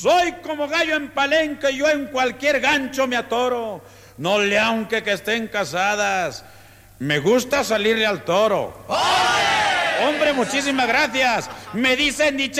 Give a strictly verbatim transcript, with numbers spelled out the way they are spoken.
Soy como gallo en palenque, yo en cualquier gancho me atoro. No le aunque que estén casadas, me gusta salirle al toro. ¡Ole! Hombre, muchísimas gracias. Me dicen dicha.